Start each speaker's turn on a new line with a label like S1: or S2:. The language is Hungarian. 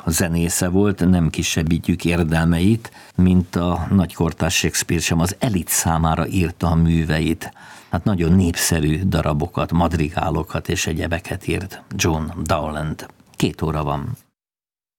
S1: zenésze volt, nem kisebbítjük érdelmeit, mint a nagykortárs Shakespeare sem az elit számára írta a műveit. Hát nagyon népszerű darabokat, madrigálokat és egyebeket írt John Dowland. 2 óra van.